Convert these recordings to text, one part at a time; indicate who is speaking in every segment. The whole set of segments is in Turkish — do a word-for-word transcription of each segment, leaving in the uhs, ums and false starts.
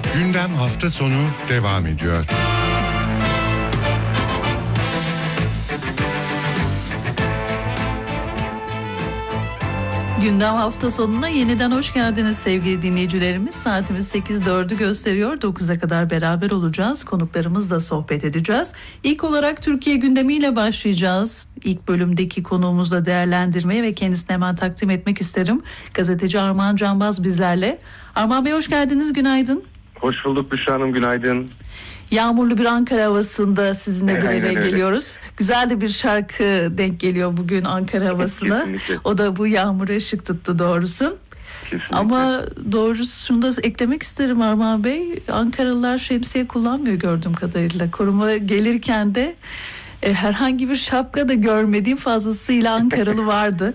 Speaker 1: Gündem hafta sonu devam ediyor.
Speaker 2: Gündem hafta sonuna yeniden hoş geldiniz sevgili dinleyicilerimiz. Saatimiz sekiz dördü gösteriyor. dokuza kadar beraber olacağız. Konuklarımızla sohbet edeceğiz. İlk olarak Türkiye gündemiyle başlayacağız. İlk bölümdeki konuğumuzla değerlendirmeye ve kendisine hemen takdim etmek isterim. Gazeteci Armağan Canbaz bizlerle. Armağan Bey hoş geldiniz, günaydın.
Speaker 3: Hoş bulduk Büşra Hanım, günaydın.
Speaker 2: Yağmurlu bir Ankara havasında sizinle bir araya
Speaker 3: Aynen öyle.
Speaker 2: geliyoruz. Güzel de bir şarkı denk geliyor bugün Ankara havasına.
Speaker 3: Kesinlikle.
Speaker 2: O da bu yağmura ışık tuttu doğrusu.
Speaker 3: Kesinlikle.
Speaker 2: Ama doğrusu şunu da eklemek isterim Armağan Bey. Ankaralılar şemsiye kullanmıyor gördüğüm kadarıyla. Koruma gelirken de e, herhangi bir şapka da görmediğim fazlasıyla Ankaralı vardı.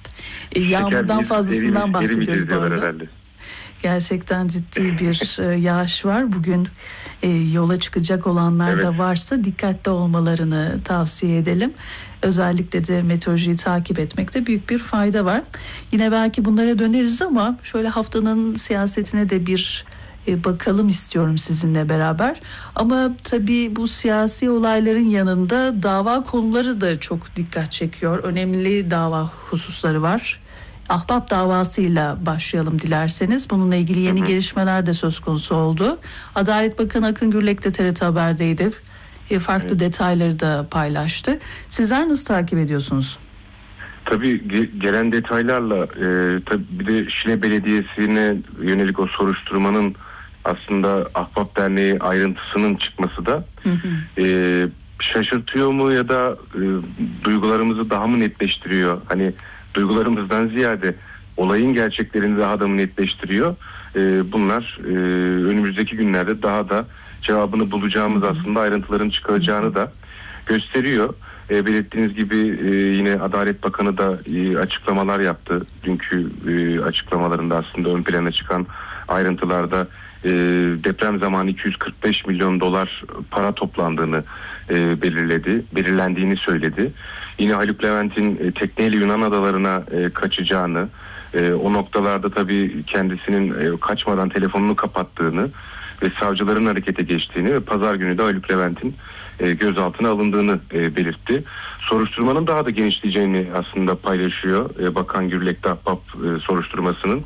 Speaker 2: E, yağmurdan fazlasından bahsediyorum bu arada.
Speaker 3: Herhalde.
Speaker 2: Gerçekten ciddi bir e, yağış var. Bugün e, yola çıkacak olanlar
Speaker 3: Evet.
Speaker 2: da varsa dikkatli olmalarını tavsiye edelim. Özellikle de meteorolojiyi takip etmekte büyük bir fayda var. Yine belki bunlara döneriz ama şöyle haftanın siyasetine de bir e, bakalım istiyorum sizinle beraber. Ama tabii bu siyasi olayların yanında dava konuları da çok dikkat çekiyor. Önemli dava hususları var. Ahbap davasıyla başlayalım dilerseniz. Bununla ilgili yeni hı hı. gelişmeler de söz konusu oldu. Adalet Bakanı Akın Gürlek de T R T Haber'deydi. E, farklı evet. detayları da paylaştı. Sizler nasıl takip ediyorsunuz?
Speaker 3: Tabii ge- gelen detaylarla e, tabii bir de Şile Belediyesi'ne yönelik o soruşturmanın aslında Ahbap Derneği ayrıntısının çıkması da hı hı. E, şaşırtıyor mu ya da e, duygularımızı daha mı netleştiriyor? Hani duygularımızdan ziyade olayın gerçeklerini daha da mı netleştiriyor? Ee, bunlar e, önümüzdeki günlerde daha da cevabını bulacağımız hı hı. aslında ayrıntıların çıkacağını da gösteriyor. E, belirttiğiniz gibi e, yine Adalet Bakanı da e, açıklamalar yaptı. Dünkü e, açıklamalarında aslında ön plana çıkan ayrıntılarda e, deprem zamanı iki yüz kırk beş milyon dolar para toplandığını e, belirledi, belirlendiğini söyledi. Yine Haluk Levent'in e, tekneyle Yunan adalarına e, kaçacağını, e, o noktalarda tabii kendisinin e, kaçmadan telefonunu kapattığını ve savcıların harekete geçtiğini ve pazar günü de Haluk Levent'in e, gözaltına alındığını e, belirtti. Soruşturmanın daha da genişleyeceğini aslında paylaşıyor e, Bakan Gürlek Ahbap e, soruşturmasının.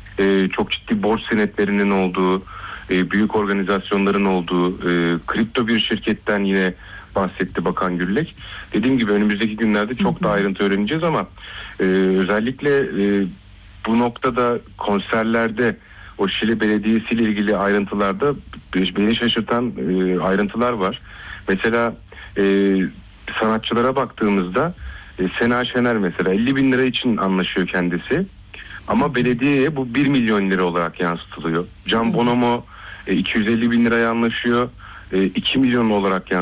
Speaker 3: E, çok ciddi borç senetlerinin olduğu, e, büyük organizasyonların olduğu, e, kripto bir şirketten yine bahsetti Bakan Gürlek. Dediğim gibi önümüzdeki günlerde çok daha ayrıntı öğreneceğiz ama e, özellikle e, bu noktada konserlerde o Şile Belediyesi ile ilgili ayrıntılarda beni şaşırtan e, ayrıntılar var. Mesela e, sanatçılara baktığımızda e, Sena Şener mesela elli bin lira için anlaşıyor kendisi. Ama belediyeye bu bir milyon lira olarak yansıtılıyor. Can Bonomo e, iki yüz elli bin liraya anlaşıyor. E, iki milyon olarak yansıtılıyor.